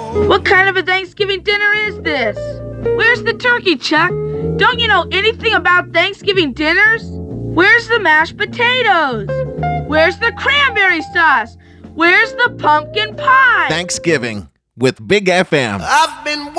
What kind of a Thanksgiving dinner is this? Where's the turkey, Chuck? Don't you know anything about Thanksgiving dinners? Where's the mashed potatoes? Where's the cranberry sauce? Where's the pumpkin pie? Thanksgiving with Big FM. I've been